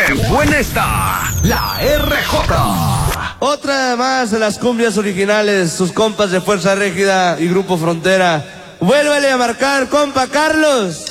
¡Qué buena está la RJ! Otra más de las cumbias originales, sus compas de Fuerza Régida y Grupo Frontera. Vuélvale a marcar, compa Carlos.